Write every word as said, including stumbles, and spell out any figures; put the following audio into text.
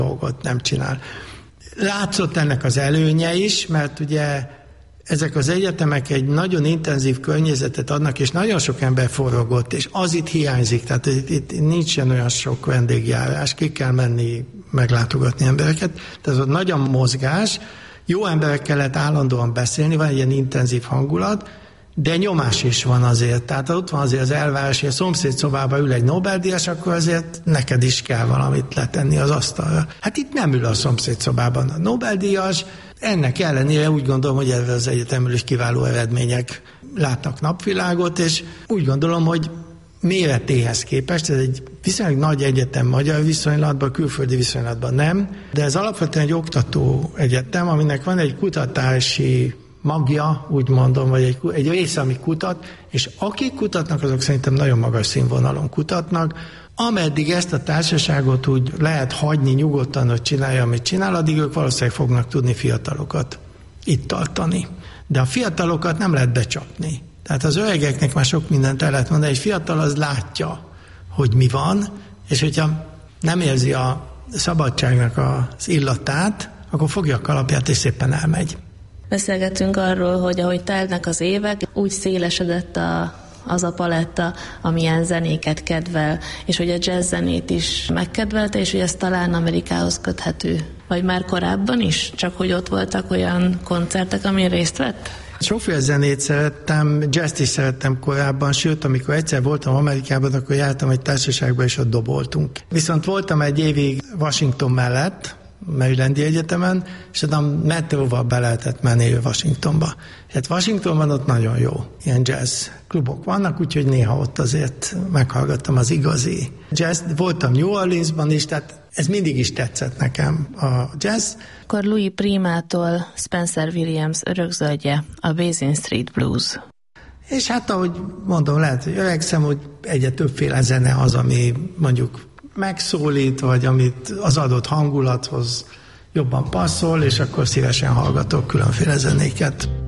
dolgot nem csinál. Látszott ennek az előnye is, mert ugye ezek az egyetemek egy nagyon intenzív környezetet adnak, és nagyon sok ember forrogott, és az itt hiányzik, tehát itt, itt nincsen olyan sok vendégjárás, ki kell menni meglátogatni embereket, tehát ott nagy a mozgás, jó emberekkel lehet állandóan beszélni, van egy ilyen intenzív hangulat, de nyomás is van azért, tehát ott van azért az elvárás, hogy a szomszéd szobába ül egy Nobel-díjas, akkor azért neked is kell valamit letenni az asztalra. Hát itt nem ül a szomszéd szobában a Nobel-díjas, ennek ellenére úgy gondolom, hogy ebben az egyetemről is kiváló eredmények látnak napvilágot, és úgy gondolom, hogy méretéhez képest, ez egy viszonylag nagy egyetem magyar viszonylatban, külföldi viszonylatban nem, de ez alapvetően egy oktató egyetem, aminek van egy kutatási magja, úgy mondom, vagy egy, egy része, ami kutat, és akik kutatnak, azok szerintem nagyon magas színvonalon kutatnak. Ameddig ezt a társaságot úgy lehet hagyni nyugodtan, hogy csinálja, amit csinál, addig ők valószínűleg fognak tudni fiatalokat itt tartani. De a fiatalokat nem lehet becsapni. Tehát az öregeknek már sok mindent el lehet mondani, egy fiatal az látja, hogy mi van, és hogyha nem érzi a szabadságnak az illatát, akkor fogja a kalapját, és szépen elmegy. Beszélgetünk arról, hogy ahogy telnek az évek, úgy szélesedett a, az a paletta, amilyen zenéket kedvel, és hogy a jazz zenét is megkedvelte, és hogy ez talán Amerikához köthető. Vagy már korábban is? Csak hogy ott voltak olyan koncertek, amin részt vett? Sokféle zenét szerettem, jazzt is szerettem korábban, sőt, amikor egyszer voltam Amerikában, akkor jártam egy társaságba, és ott doboltunk. Viszont voltam egy évig Washington mellett, Marylandi Egyetemen, és a metróval be lehetett menni Washingtonba. Hát Washingtonban ott nagyon jó ilyen jazz klubok vannak, úgyhogy néha ott azért meghallgattam az igazi jazz. Voltam New Orleansban is, tehát ez mindig is tetszett nekem a jazz. Akkor Louis Primától Spencer Williams örökzöldje, a Basin Street Blues. És hát ahogy mondom, lehet, hogy öregszem, hogy egyre többféle zene az, ami mondjuk megszólít, vagy amit az adott hangulathoz jobban passzol, és akkor szívesen hallgatok különféle zenéket.